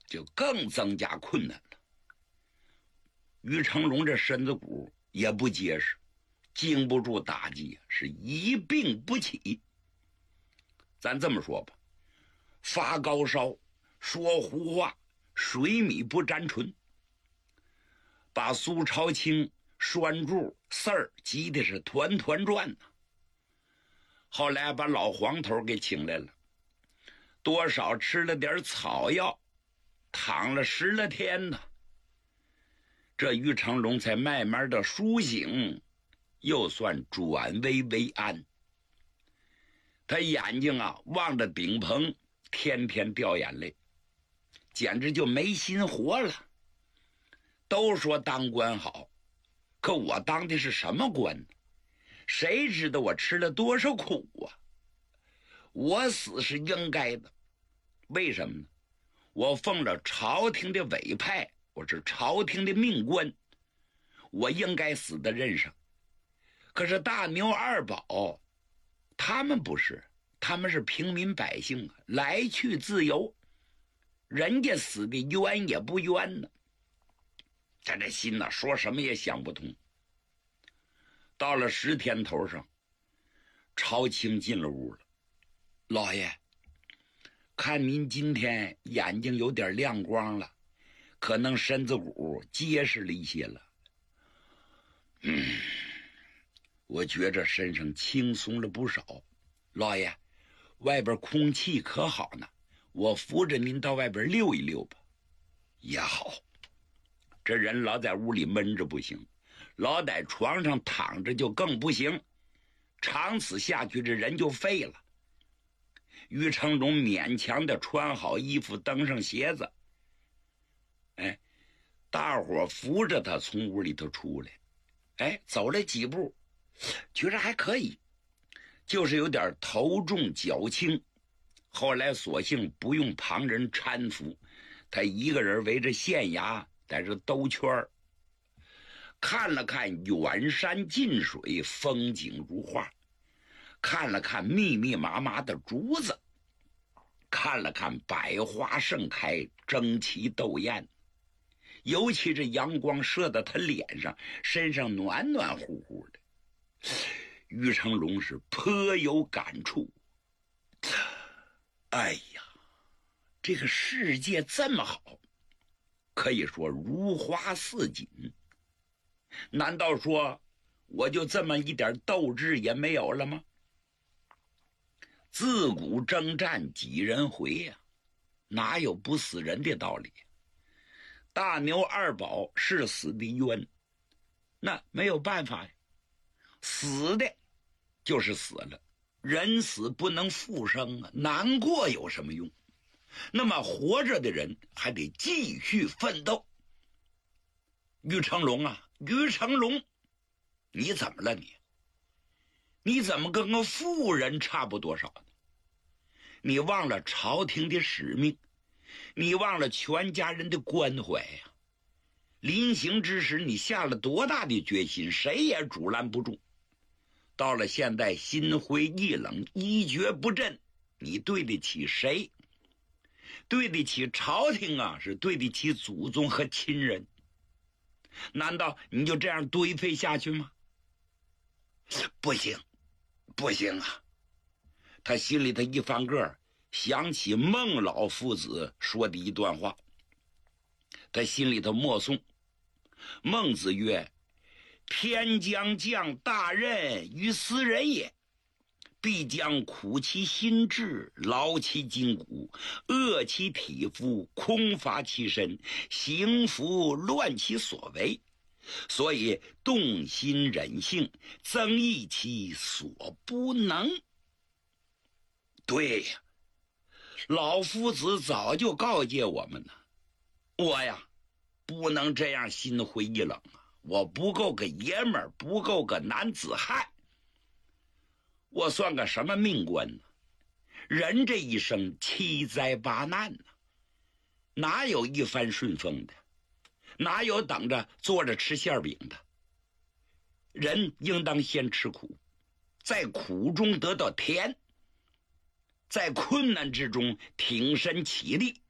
就更增加困难了。于成龙这身子骨也不结实，经不住打击，是一病不起。咱这么说吧，发高烧，说胡话，水米不沾唇，把苏朝清、栓柱、四儿急的是团团转呢。后来把老黄头给请来了，多少吃了点草药，躺了10来天呢。这于成龙才慢慢的苏醒，又算转危为安。他眼睛啊望着顶棚，天天掉眼泪，简直就没心活了。都说当官好，可我当的是什么官呢？谁知道我吃了多少苦啊？我死是应该的。为什么呢？我奉了朝廷的委派，我是朝廷的命官，我应该死在任上。可是大牛二宝他们不是，他们是平民百姓啊，来去自由，人家死的冤也不冤呢。他这心呢，说什么也想不通。到了10天头上，朝清进了屋了。老爷，看您今天眼睛有点亮光了，可能身子骨结实了一些了。我觉着身上轻松了不少。老爷，外边空气可好呢，我扶着您到外边溜一溜吧。也好，这人老在屋里闷着不行，老在床上躺着就更不行，长此下去这人就废了。于成龙勉强的穿好衣服，蹬上鞋子，大伙扶着他从屋里头出来，走了几步，觉着还可以，就是有点头重脚轻。后来索性不用旁人搀扶，他一个人围着县衙在这兜圈儿，看了看远山近水，风景如画，看了看密密麻麻的竹子，看了看百花盛开，争奇斗艳。尤其这阳光射到他脸上，身上暖暖乎乎的。于成龙是颇有感触。哎呀，这个世界这么好，可以说如花似锦，难道说我就这么一点斗志也没有了吗？自古征战几人回呀，哪有不死人的道理？大牛二宝是死的冤，那没有办法呀，死的就是死了，人死不能复生啊，难过有什么用？那么活着的人还得继续奋斗。于成龙啊，于成龙，你怎么了你？你怎么跟个妇人差不多少呢？你忘了朝廷的使命，你忘了全家人的关怀呀。临行之时你下了多大的决心，谁也阻拦不住。到了现在心灰意冷，一蹶不振，你对得起谁？对得起朝廷啊，是对得起祖宗和亲人。难道你就这样堆废下去吗？不行，不行啊！他心里头一翻个，想起孟老夫子说的一段话，他心里头默诵。孟子曰：天将降大任于斯人也，必将苦其心志，劳其筋骨，饿其体肤，空乏其身，行拂乱其所为，所以动心忍性，增益其所不能。对呀，老夫子早就告诫我们了，我呀不能这样心灰意冷啊！我不够个爷们儿，不够个男子汉，我算个什么命官呢？人这一生七灾八难呢，哪有一帆顺风的？哪有等着坐着吃馅饼的？人应当先吃苦，在苦中得到甜，在困难之中挺身起立，